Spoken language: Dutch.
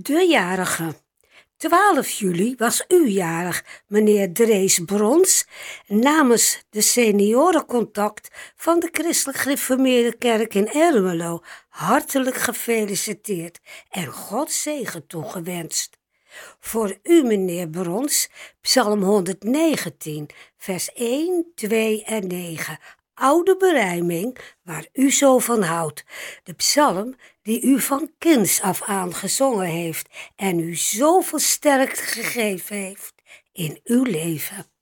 De jarige. 12 juli was u jarig, meneer Drees Brons. Namens de seniorencontact van de Christelijk Gereformeerde Kerk in Ermelo hartelijk gefeliciteerd en Gods zegen toegewenst. Voor u, meneer Brons, Psalm 119, vers 1, 2 en 9. Oude berijming, waar u zo van houdt. De psalm die u van kinds af aan gezongen heeft en u zo versterkt gegeven heeft in uw leven.